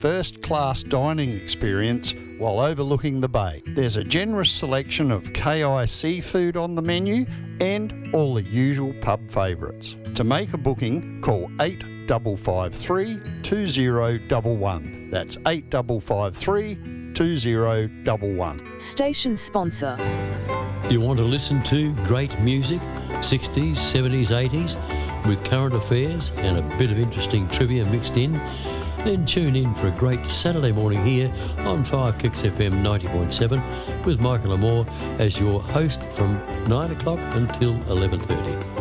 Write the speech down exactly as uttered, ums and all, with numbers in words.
first-class dining experience while overlooking the bay. There's a generous selection of K I seafood on the menu and all the usual pub favourites. To make a booking, call eight five five three, two zero one one. That's eight five five three, two zero one one. Station sponsor. You want to listen to great music, sixties, seventies, eighties, with current affairs and a bit of interesting trivia mixed in? Then tune in for a great Saturday morning here on five Kicks F M ninety point seven with Michael Amor as your host from nine o'clock until eleven thirty.